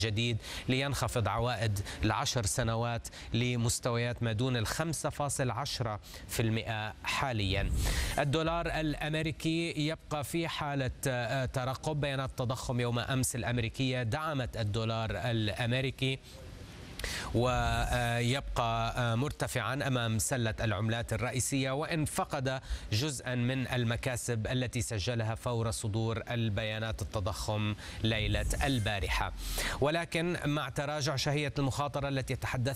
جديد لينخفض عوائد ال10 سنوات لمستويات ما دون 5.10% حاليا. الدولار الأمريكي يبقى في حالة ترقب. بيانات التضخم يوم أمس الأمريكية دعمت الدولار الأمريكي ويبقى مرتفعا أمام سلة العملات الرئيسية، وإن فقد جزءا من المكاسب التي سجلها فور صدور البيانات التضخم ليلة البارحة. ولكن مع تراجع شهية المخاطرة التي تحدث